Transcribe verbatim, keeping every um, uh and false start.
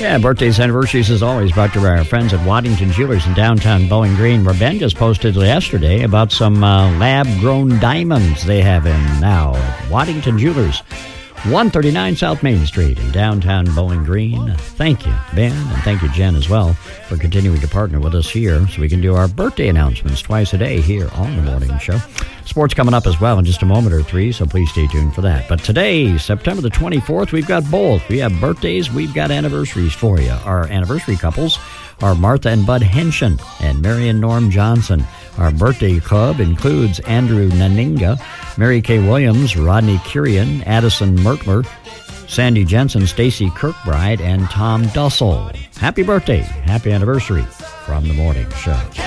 Yeah, birthdays, anniversaries, as always, brought to you by our friends at Waddington Jewelers in downtown Bowling Green, where Ben just posted yesterday about some uh, lab-grown diamonds they have in now at Waddington Jewelers, one thirty-nine South Main Street in downtown Bowling Green. Thank you, Ben, and thank you, Jen, as well, for continuing to partner with us here so we can do our birthday announcements twice a day here on the morning show. Sports coming up as well in just a moment or three, so please stay tuned for that. But today, September the twenty-fourth, we've got both. We have birthdays, we've got anniversaries for you. Our anniversary couples are Martha and Bud Henshin and Mary and Norm Johnson. Our birthday club includes Andrew Naninga, Mary Kay Williams, Rodney Curian, Addison Merkmer, Sandy Jensen, Stacy Kirkbride, and Tom Dussel. Happy birthday, happy anniversary from the morning show.